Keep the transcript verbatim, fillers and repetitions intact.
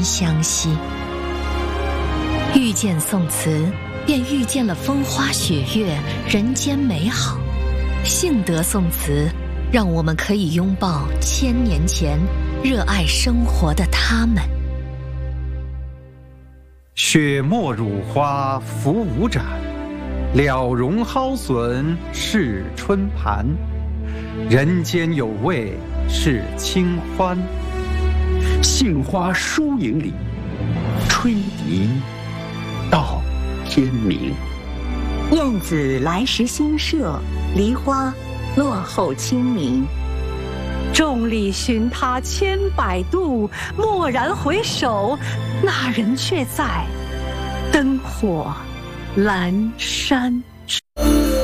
相惜。遇见宋词，便遇见了风花雪月，人间美好。幸得宋词，让我们可以拥抱千年前热爱生活的他们。 雪沫乳花浮舞展，了容蒿笋是春盘。人间有味是清欢， 杏花疏影里，吹笛到天明。 燕子来时新社，梨花落后清明。 众里寻他千百度，蓦然回首，那人却在灯火阑珊。